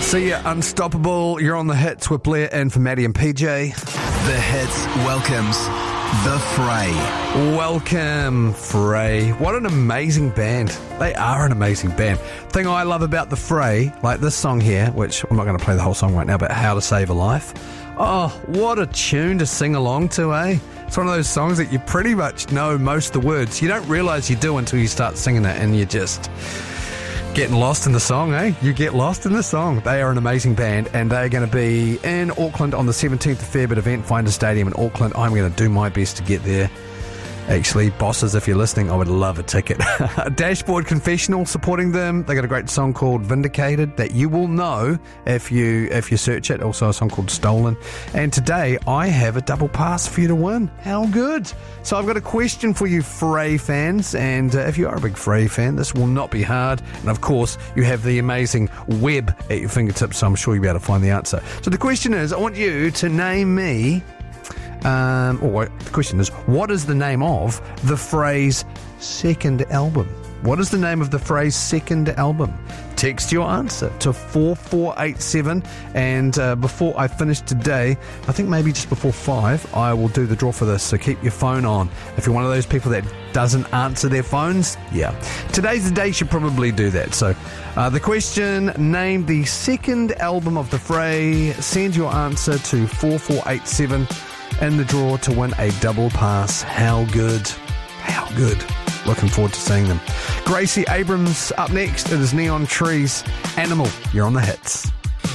See ya, Unstoppable. You're on the hits with Blair and for Maddie and PJ. The Hits welcomes The Fray. Welcome, Fray. What an amazing band. They are an amazing band. Thing I love about The Fray, like this song here, which I'm not going to play the whole song right now, but How to Save a Life. Oh, what a tune to sing along to, eh? It's one of those songs that you pretty much know most of the words. You don't realise you do until you start singing it and you just getting lost in the song, eh? You get lost in the song. They are an amazing band, and they're going to be in Auckland on the 17th of Feb at Event Finder Stadium in Auckland. I'm going to do my best to get there. Actually, bosses, if you're listening, I would love a ticket. Dashboard Confessional supporting them. They got a great song called Vindicated that you will know if you search it. Also a song called Stolen. And today I have a double pass for you to win. How good? So I've got a question for you Fray fans, and if you are a big Fray fan, this will not be hard. And of course, you have the amazing web at your fingertips, so I'm sure you'll be able to find the answer. So the question is, I want you to name me the question is, what is the name of the Fray's second album? What is the name of the Fray's second album? Text your answer to 4487, and before I finish today, I think maybe just before 5, I will do the draw for this, so keep your phone on. If you're one of those people that doesn't answer their phones, yeah. Today's the day you should probably do that. So the question, name the second album of the Fray, send your answer to 4487 in the draw to win a double pass. How good? How good? Looking forward to seeing them. Gracie Abrams up next. It is Neon Trees. Animal, you're on the hits.